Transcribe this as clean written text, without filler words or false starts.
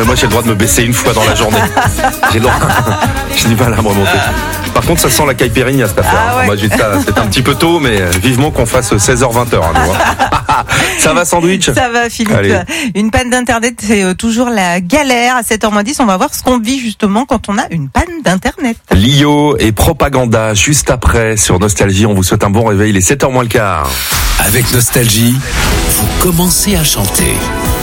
mais moi j'ai le droit de me baisser une fois dans la journée. J'ai le droit. J'ai du mal à me remonter. Par contre, ça sent la caipirinha cette affaire. Ah ouais. Moi, je dis ça, c'est un petit peu tôt, mais vivement qu'on fasse 16h-20h. Ça va, sandwich? Ça va, Philippe. Allez. Une panne d'internet, c'est toujours la galère. À 7h10, on va voir ce qu'on vit justement quand on a une panne d'internet. Lio et Propaganda juste après sur Nostalgie. On vous souhaite un bon réveil. Il est 7h moins le quart. Avec Nostalgie, vous commencez à chanter.